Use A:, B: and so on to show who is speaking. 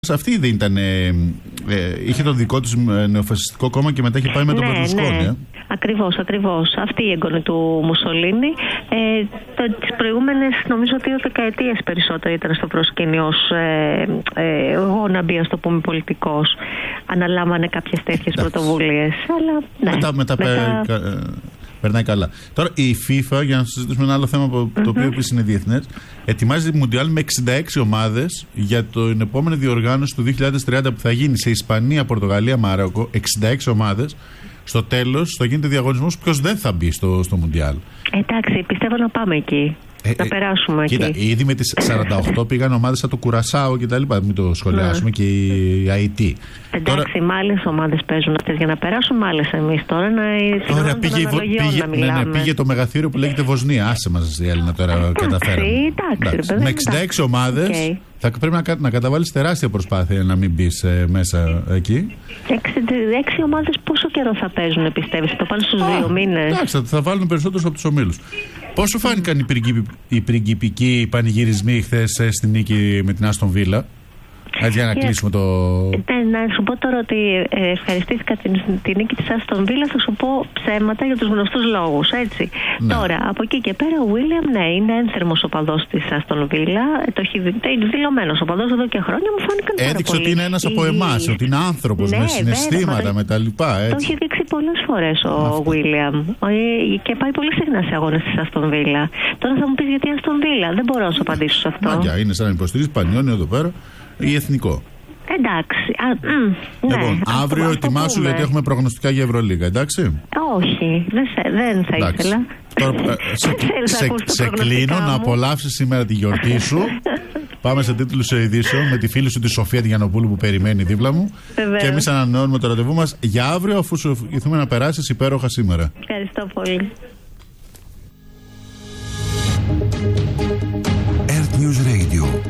A: Αυτή δεν ήταν. Είχε το δικό του νεοφασιστικό κόμμα και μετά είχε πάει με τον Μπερλουσκόνη.
B: Ναι. Ακριβώς. Αυτή η εγγονή του Μουσολίνη. Τις προηγούμενες, νομίζω, 2 δεκαετίες περισσότερο ήταν στο προσκήνιο ως γόναμπι, ας το πούμε, πολιτικός. Αναλάμβανε κάποιες τέτοιες πρωτοβουλίες. Αλλά
A: μετά περνάει καλά. Τώρα η FIFA, για να συζητήσουμε ένα άλλο θέμα το οποίο επίσης είναι διεθνές, ετοιμάζει Μουντιάλ με 66 ομάδες για την επόμενη διοργάνωση του 2030 που θα γίνει σε Ισπανία, Πορτογαλία, Μαρόκο. 66 ομάδες. Στο τέλος θα γίνεται διαγωνισμός ποιος δεν θα μπει στο Μουντιάλ.
B: Εντάξει, πιστεύω να πάμε εκεί. Να περάσουμε
A: κοίτα,
B: εκεί.
A: Ήδη με τις 48 πήγαν ομάδες σαν το Κουρασάο και τα λοιπά. Μην το σχολιάσουμε. Και η Αϊτή.
B: Εντάξει, με άλλες ομάδες παίζουν αυτές για να περάσουν, με άλλες εμείς τώρα
A: Τώρα πήγε το μεγαθύριο που λέγεται Βοσνία. Άσε μας η Έλληνα τώρα καταφέραμε. Με 66 ομάδες θα πρέπει να καταβάλεις τεράστια προσπάθεια να μην μπεις μέσα εκεί.
B: 6 ομάδες πόσο καιρό θα παίζουν, πιστεύεις? Το πάνε στους 2 μήνες.
A: Εντάξει, θα βάλουν περισσότερους από τους ομίλους. Πώς σου φάνηκαν οι πριγκιπικοί πανηγυρισμοί χθες στη νίκη με την Άστον Βίλα? Έτσι, για να κλείσουμε το.
B: Να σου πω τώρα ότι ευχαριστήθηκα την νίκη της Άστον Βίλα, θα σου πω ψέματα για τους γνωστούς λόγους, έτσι. Ναι. Τώρα, από εκεί και πέρα, ο Βίλιαμ, ναι, είναι ένθερμος οπαδός της Άστον Βίλα. Είναι δηλωμένος οπαδός εδώ και χρόνια, μου φάνηκαν πάρα
A: έδειξε ότι είναι ένας από εμάς, ότι είναι άνθρωπος, με συναισθήματα, με τα λοιπά.
B: Το έχει δείξει πολλές φορές ο Βίλιαμ. Και πάει πολύ συχνά σε αγώνες της Άστον Βίλα. Τώρα θα μου πεις γιατί Άστον Βίλα, δεν μπορώ να σου απαντήσω σε αυτό.
A: Είναι σαν να υποστηρίζει Πανιόνιο εδώ πέρα. Ή εθνικό.
B: Εντάξει.
A: Λοιπόν, αύριο ετοιμάσου γιατί έχουμε προγνωστικά για Ευρωλίγα, εντάξει?
B: Όχι, δεν θα ήθελα.
A: Τώρα, σε κλείνω να απολαύσεις σήμερα τη γιορτή σου. Πάμε σε τίτλους ειδήσεων με τη φίλη σου τη Σοφία Γιαννοπούλου που περιμένει δίπλα μου. Και εμείς ανανεώνουμε το ραντεβού μας για αύριο, αφού σου ευχηθούμε να περάσεις υπέροχα σήμερα.
B: Ευχαριστώ πολύ.